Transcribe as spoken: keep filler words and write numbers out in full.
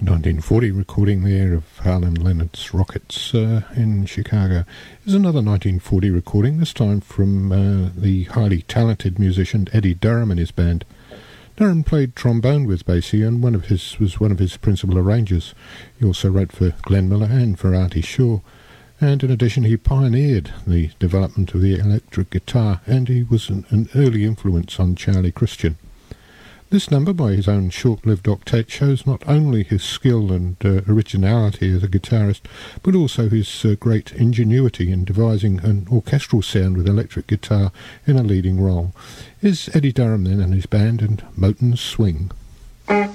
nineteen forty recording there of Harlan Leonard's Rockets uh, in Chicago. There's another nineteen forty recording, this time from uh, the highly talented musician Eddie Durham and his band. Durham played trombone with Basie, and one of his was one of his principal arrangers. He also wrote for Glenn Miller and for Artie Shaw. And in addition, he pioneered the development of the electric guitar, and he was an, an early influence on Charlie Christian. This number, by his own short-lived octet, shows not only his skill and uh, originality as a guitarist, but also his uh, great ingenuity in devising an orchestral sound with electric guitar in a leading role. Here's Eddie Durham then and his band and Moten's Swing.